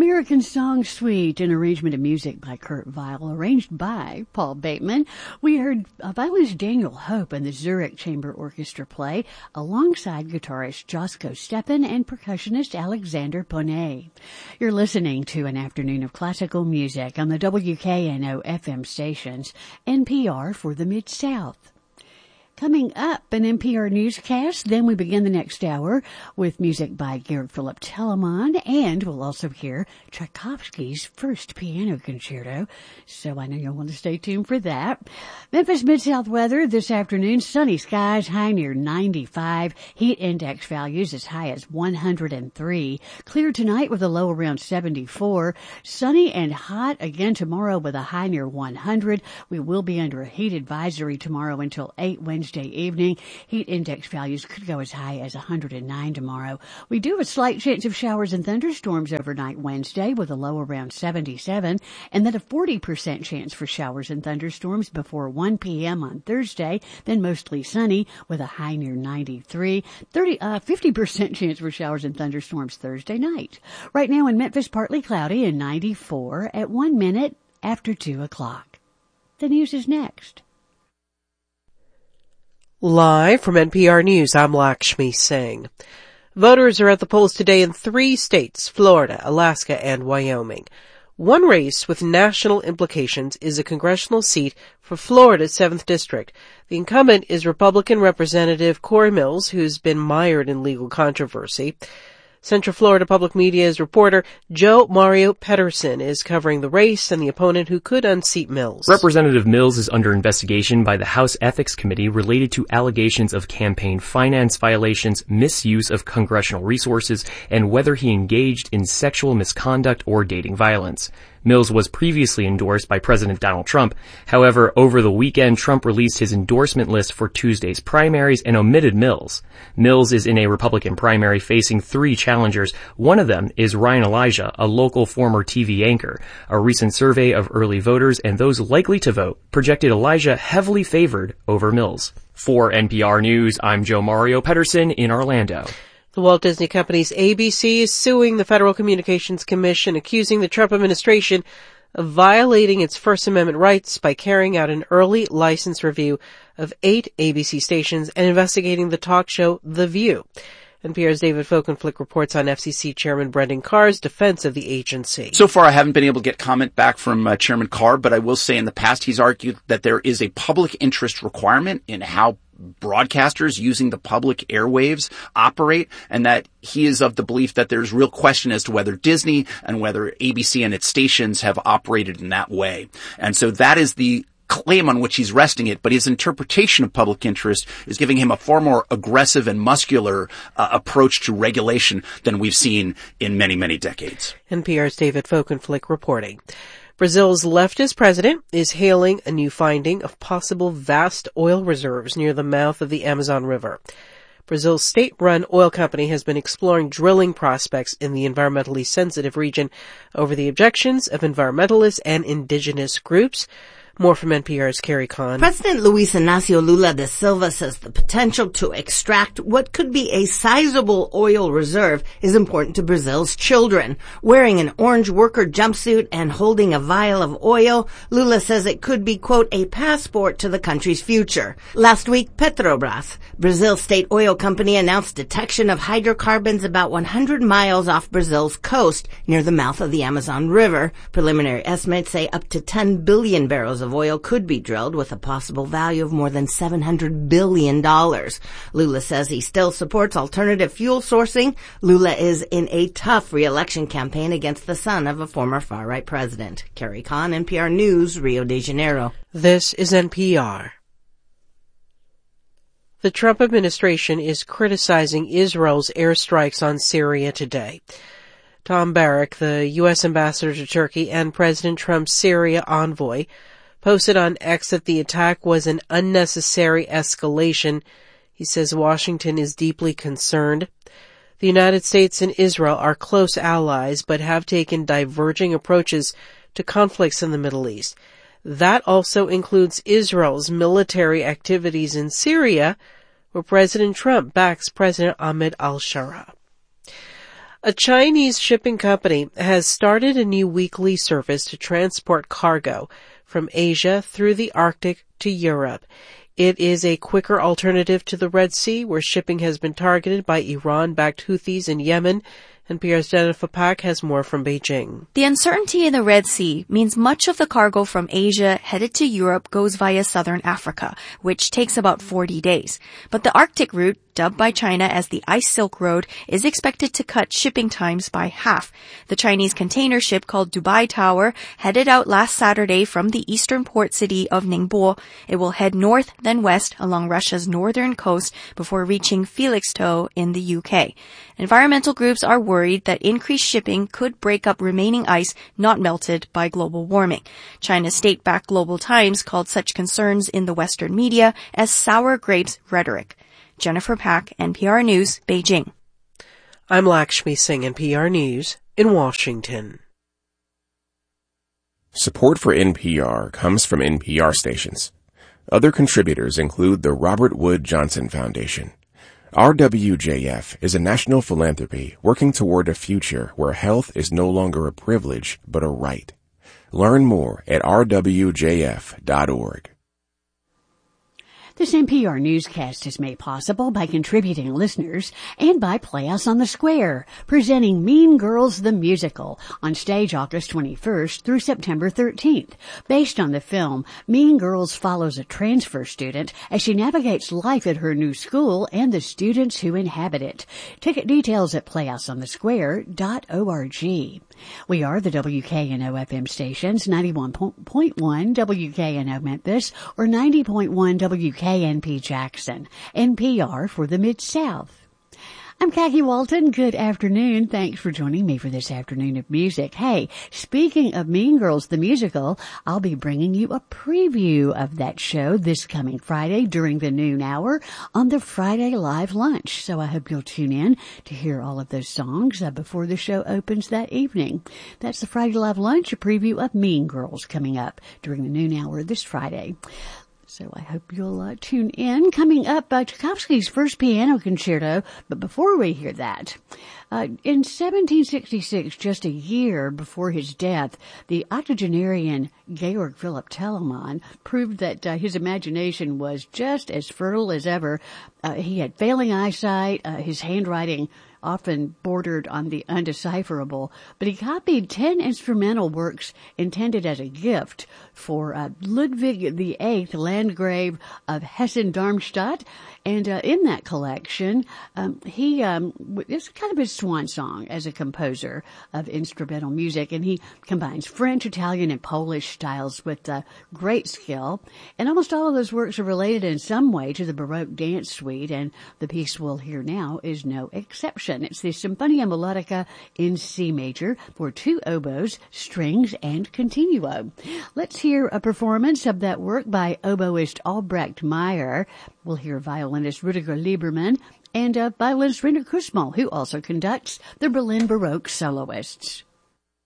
American Song Suite, an arrangement of music by Kurt Weill, arranged by Paul Bateman. We heard violinist Daniel Hope and the Zurich Chamber Orchestra play alongside guitarist Josko Steppen and percussionist Alexander Ponet. You're listening to an afternoon of classical music on the WKNO FM stations, NPR for the Mid-South. Coming up, an NPR newscast, then we begin the next hour with music by Georg Philipp Telemann, and we'll also hear Tchaikovsky's first piano concerto, so I know you'll want to stay tuned for that. Memphis Mid-South weather this afternoon, sunny skies, high near 95, heat index values as high as 103, clear tonight with a low around 74, sunny and hot again tomorrow with a high near 100. We will be under a heat advisory tomorrow until 8 Wednesday evening. Heat index values could go as high as 109 tomorrow. We do have a slight chance of showers and thunderstorms overnight Wednesday with a low around 77, and then a 40% chance for showers and thunderstorms before 1 p.m. on Thursday, then mostly sunny with a high near 93, 50% chance for showers and thunderstorms Thursday night. Right now in Memphis, partly cloudy and 94 at 1 minute after 2 o'clock. The news is next. Live from NPR News, I'm Lakshmi Singh. Voters are at the polls today in 3 states, Florida, Alaska, and Wyoming. One race with national implications is a congressional seat for Florida's 7th District. The incumbent is Republican Representative Cory Mills, who's been mired in legal controversy. Central Florida Public Media's reporter Joe Mario Pedersen is covering the race and the opponent who could unseat Mills. Representative Mills is under investigation by the House Ethics Committee related to allegations of campaign finance violations, misuse of congressional resources, and whether he engaged in sexual misconduct or dating violence. Mills was previously endorsed by President Donald Trump. However, over the weekend, Trump released his endorsement list for Tuesday's primaries and omitted Mills. Mills is in a Republican primary facing 3 challengers. One of them is Ryan Elijah, a local former TV anchor. A recent survey of early voters and those likely to vote projected Elijah heavily favored over Mills. For NPR News, I'm Joe Mario Pedersen in Orlando. The Walt Disney Company's ABC is suing the Federal Communications Commission, accusing the Trump administration of violating its First Amendment rights by carrying out an early license review of 8 ABC stations and investigating the talk show The View. NPR's David Folkenflik reports on FCC Chairman Brendan Carr's defense of the agency. So far, I haven't been able to get comment back from Chairman Carr, but I will say in the past he's argued that there is a public interest requirement in how broadcasters using the public airwaves operate, and that he is of the belief that there's real question as to whether Disney and whether ABC and its stations have operated in that way. And so that is the claim on which he's resting it, but his interpretation of public interest is giving him a far more aggressive and muscular approach to regulation than we've seen in many, many decades. NPR's David Folkenflik reporting. Brazil's leftist president is hailing a new finding of possible vast oil reserves near the mouth of the Amazon River. Brazil's state-run oil company has been exploring drilling prospects in the environmentally sensitive region over the objections of environmentalists and indigenous groups. More from NPR's Carrie Kahn. President Luiz Inácio Lula da Silva says the potential to extract what could be a sizable oil reserve is important to Brazil's children. Wearing an orange worker jumpsuit and holding a vial of oil, Lula says it could be, quote, a passport to the country's future. Last week, Petrobras, Brazil's state oil company, announced detection of hydrocarbons about 100 miles off Brazil's coast near the mouth of the Amazon River. Preliminary estimates say up to 10 billion barrels of oil could be drilled with a possible value of more than $700 billion. Lula says he still supports alternative fuel sourcing. Lula is in a tough re-election campaign against the son of a former far-right president. Carrie Kahn, NPR News, Rio de Janeiro. This is NPR. The Trump administration is criticizing Israel's airstrikes on Syria today. Tom Barrack, the U.S. ambassador to Turkey and President Trump's Syria envoy, posted on X that the attack was an unnecessary escalation. He says Washington is deeply concerned. The United States and Israel are close allies, but have taken diverging approaches to conflicts in the Middle East. That also includes Israel's military activities in Syria, where President Trump backs President Ahmed al-Shara. A Chinese shipping company has started a new weekly service to transport cargo from Asia through the Arctic to Europe. It is a quicker alternative to the Red Sea, where shipping has been targeted by Iran-backed Houthis in Yemen. NPR's Jennifer Pak has more from Beijing. The uncertainty in the Red Sea means much of the cargo from Asia headed to Europe goes via southern Africa, which takes about 40 days. But the Arctic route, dubbed by China as the Ice Silk Road, is expected to cut shipping times by half. The Chinese container ship called Dubai Tower headed out last Saturday from the eastern port city of Ningbo. It will head north, then west along Russia's northern coast before reaching Felixstowe in the UK. Environmental groups are worried that increased shipping could break up remaining ice not melted by global warming. China's state-backed Global Times called such concerns in the Western media as sour grapes rhetoric. Jennifer Pak, NPR News, Beijing. I'm Lakshmi Singh, NPR News, in Washington. Support for NPR comes from NPR stations. Other contributors include the Robert Wood Johnson Foundation. RWJF is a national philanthropy working toward a future where health is no longer a privilege but a right. Learn more at rwjf.org. This NPR newscast is made possible by contributing listeners and by Playhouse on the Square, presenting Mean Girls the Musical on stage August 21st through September 13th. Based on the film, Mean Girls follows a transfer student as she navigates life at her new school and the students who inhabit it. Ticket details at playhouseonthesquare.org. We are the WKNO FM stations, 91.1 WKNO Memphis or 90.1 WKNP Jackson, NPR for the Mid-South. I'm Khaki Walton. Good afternoon. Thanks for joining me for this afternoon of music. Hey, speaking of Mean Girls the Musical, I'll be bringing you a preview of that show this coming Friday during the noon hour on the Friday Live Lunch. So I hope you'll tune in to hear all of those songs before the show opens that evening. That's the Friday Live Lunch, a preview of Mean Girls coming up during the noon hour this Friday. So I hope you'll tune in. Coming up, Tchaikovsky's first piano concerto. But before we hear that, in 1766, just a year before his death, the octogenarian Georg Philipp Telemann proved that his imagination was just as fertile as ever. He had failing eyesight, his handwriting often bordered on the undecipherable, but he copied 10 instrumental works intended as a gift for Ludwig VIII, Landgrave of Hessen-Darmstadt, and in that collection, it's kind of his swan song as a composer of instrumental music, and he combines French, Italian, and Polish styles with great skill, and almost all of those works are related in some way to the Baroque dance suite, and the piece we'll hear now is no exception. It's the Symphonia Melodica in C major for 2 oboes, strings, and continuo. Let's hear a performance of that work by oboist Albrecht Meyer. We'll hear violinist Rudiger Lieberman and violinist Rainer Kussmaul, who also conducts the Berlin Baroque Soloists.